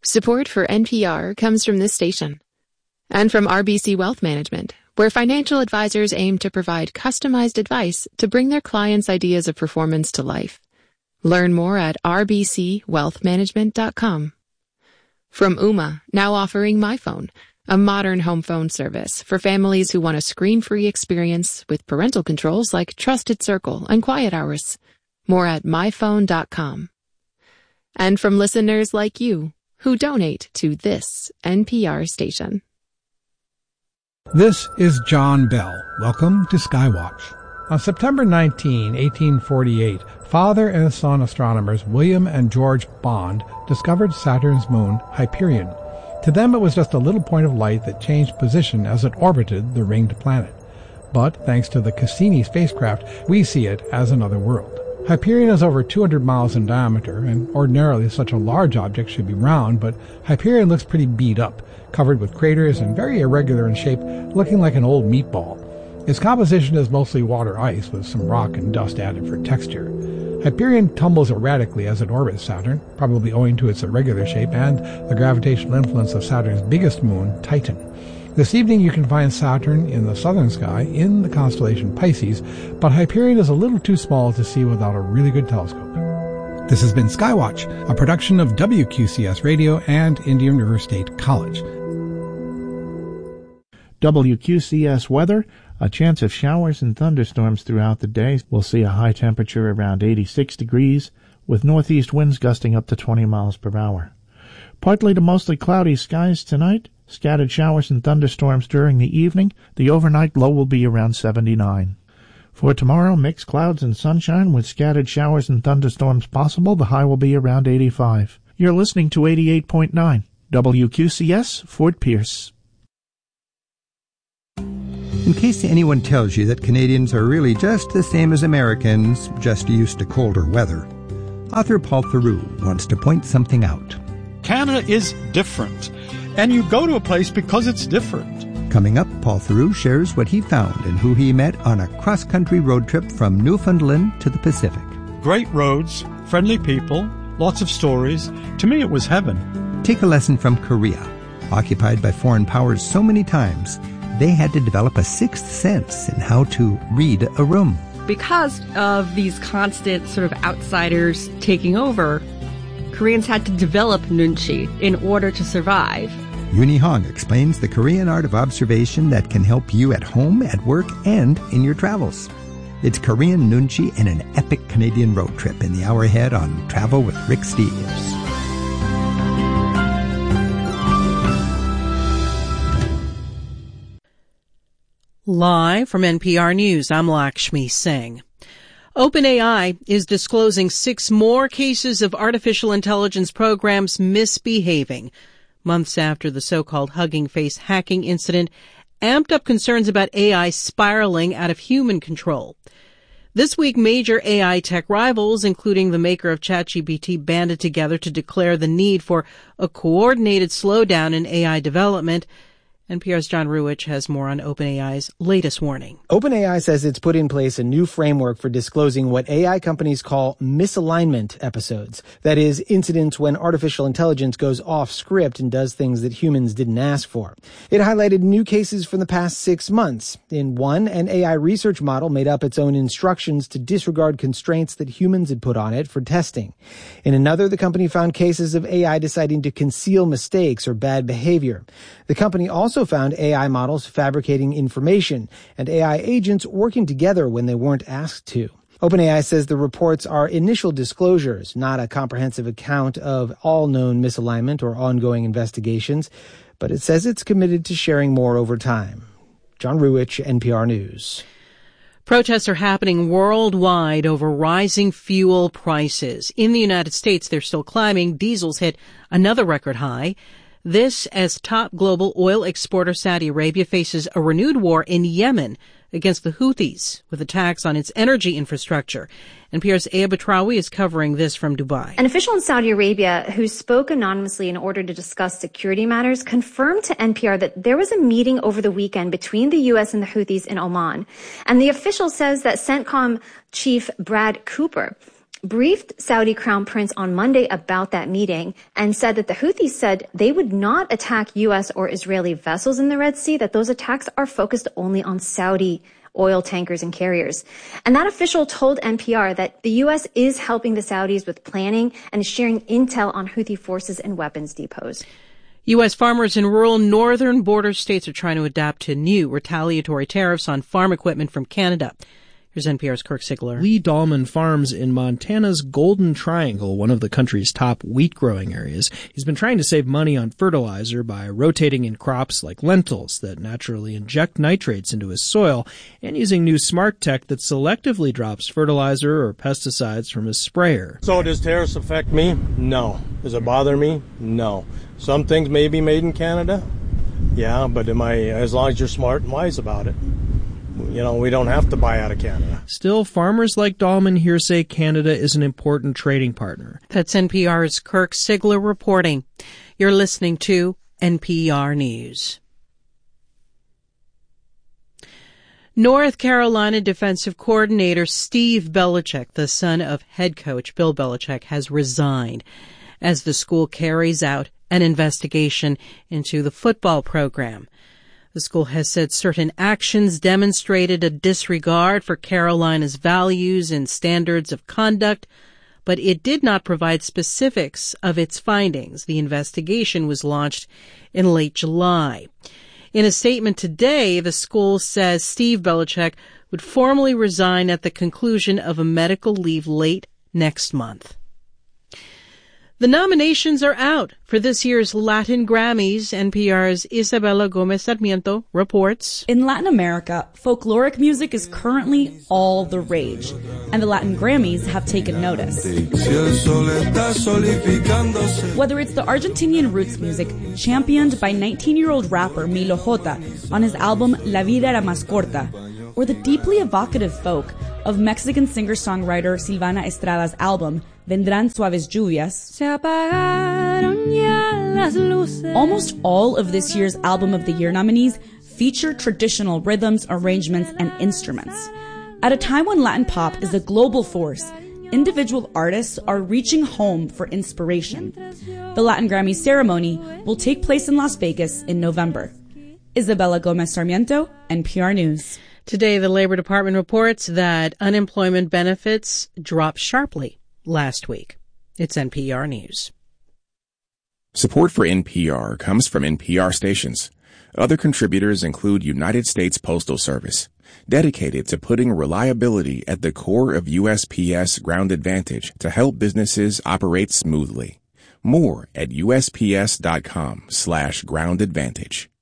Support for NPR comes from this station and from RBC Wealth Management, where financial advisors aim to provide customized advice to bring their clients' ideas of performance to life. Learn more at rbcwealthmanagement.com. From Ooma, now offering MyPhone, a modern home phone service for families who want a screen-free experience with parental controls like Trusted Circle and Quiet Hours. More at myphone.com. And from listeners like you, who donate to this NPR station. This is John Bell. Welcome to Skywatch. On September 19, 1848, father and son astronomers William and George Bond discovered Saturn's moon, Hyperion. To them, it was just a little point of light that changed position as it orbited the ringed planet. But, thanks to the Cassini spacecraft, we see it as another world. Hyperion is over 200 miles in diameter, and ordinarily such a large object should be round, but Hyperion looks pretty beat up, covered with craters and very irregular in shape, looking like an old meatball. Its composition is mostly water ice, with some rock and dust added for texture. Hyperion tumbles erratically as it orbits Saturn, probably owing to its irregular shape and the gravitational influence of Saturn's biggest moon, Titan. This evening you can find Saturn in the southern sky in the constellation Pisces, but Hyperion is a little too small to see without a really good telescope. This has been Skywatch, a production of WQCS Radio and Indian River State College. WQCS weather, a chance of showers and thunderstorms throughout the day. We'll see a high temperature around 86 degrees, with northeast winds gusting up to 20 miles per hour. Partly to mostly cloudy skies tonight. Scattered showers and thunderstorms during the evening. The overnight low will be around 79. For tomorrow, mixed clouds and sunshine with scattered showers and thunderstorms possible. The high will be around 85. You're listening to 88.9 WQCS, Fort Pierce. In case anyone tells you that Canadians are really just the same as Americans, just used to colder weather, author Paul Theroux wants to point something out. Canada is different. And you go to a place because it's different. Coming up, Paul Theroux shares what he found and who he met on a cross-country road trip from Newfoundland to the Pacific. Great roads, friendly people, lots of stories. To me, it was heaven. Take a lesson from Korea. Occupied by foreign powers so many times, they had to develop a sixth sense in how to read a room. Because of these constant sort of outsiders taking over, Koreans had to develop nunchi in order to survive. Yuni Hong explains the Korean art of observation that can help you at home, at work, and in your travels. It's Korean nunchi and an epic Canadian road trip in the hour ahead on Travel with Rick Steves. Live from NPR News, I'm Lakshmi Singh. OpenAI is disclosing 6 more cases of artificial intelligence programs misbehaving, months after the so-called Hugging Face hacking incident amped up concerns about AI spiraling out of human control. This week, major AI tech rivals, including the maker of ChatGPT, banded together to declare the need for a coordinated slowdown in AI development. NPR's John Ruwitch has more on OpenAI's latest warning. OpenAI says it's put in place a new framework for disclosing what AI companies call misalignment episodes. That is, incidents when artificial intelligence goes off script and does things that humans didn't ask for. It highlighted new cases from the past 6 months. In one, an AI research model made up its own instructions to disregard constraints that humans had put on it for testing. In another, the company found cases of AI deciding to conceal mistakes or bad behavior. The company also found AI models fabricating information and AI agents working together when they weren't asked to. OpenAI says the reports are initial disclosures, not a comprehensive account of all known misalignment or ongoing investigations, but it says it's committed to sharing more over time. John Ruwitch, NPR News. Protests are happening worldwide over rising fuel prices. In the United States, they're still climbing. Diesel's hit another record high. This as top global oil exporter Saudi Arabia faces a renewed war in Yemen against the Houthis with attacks on its energy infrastructure. NPR's Aya Batrawi is covering this from Dubai. An official in Saudi Arabia who spoke anonymously in order to discuss security matters confirmed to NPR that there was a meeting over the weekend between the U.S. and the Houthis in Oman. And the official says that CENTCOM chief Brad Cooper briefed Saudi Crown Prince on Monday about that meeting and said that the Houthis said they would not attack U.S. or Israeli vessels in the Red Sea, that those attacks are focused only on Saudi oil tankers and carriers. And that official told NPR that the U.S. is helping the Saudis with planning and is sharing intel on Houthi forces and weapons depots. U.S. farmers in rural northern border states are trying to adapt to new retaliatory tariffs on farm equipment from Canada. Here's NPR's Kirk Sigler. Lee Dahlman farms in Montana's Golden Triangle, one of the country's top wheat growing areas. He's been trying to save money on fertilizer by rotating in crops like lentils that naturally inject nitrates into his soil and using new smart tech that selectively drops fertilizer or pesticides from his sprayer. So does tariffs affect me? No. Does it bother me? No. Some things may be made in Canada. Yeah, but as long as you're smart and wise about it. You know, we don't have to buy out of Canada. Still, farmers like Dahlman here say Canada is an important trading partner. That's NPR's Kirk Sigler reporting. You're listening to NPR News. North Carolina defensive coordinator Steve Belichick, the son of head coach Bill Belichick, has resigned as the school carries out an investigation into the football program. The school has said certain actions demonstrated a disregard for Carolina's values and standards of conduct, but it did not provide specifics of its findings. The investigation was launched in late July. In a statement today, the school says Steve Belichick would formally resign at the conclusion of a medical leave late next month. The nominations are out for this year's Latin Grammys. NPR's Isabella Gomez Sarmiento reports. In Latin America, folkloric music is currently all the rage, and the Latin Grammys have taken notice. Whether it's the Argentinian roots music championed by 19-year-old rapper Milo J on his album La Vida Era Más Corta, or the deeply evocative folk of Mexican singer-songwriter Silvana Estrada's album Vendrán Suaves Lluvias. Se apagaron ya las luces. Almost all of this year's Album of the Year nominees feature traditional rhythms, arrangements, and instruments. At a time when Latin pop is a global force, individual artists are reaching home for inspiration. The Latin Grammy ceremony will take place in Las Vegas in November. Isabella Gomez Sarmiento, NPR News. Today, the Labor Department reports that unemployment benefits dropped sharply last week. It's NPR News. Support for NPR comes from NPR stations. Other contributors include United States Postal Service, dedicated to putting reliability at the core of USPS Ground Advantage to help businesses operate smoothly. More at USPS.com/groundadvantage.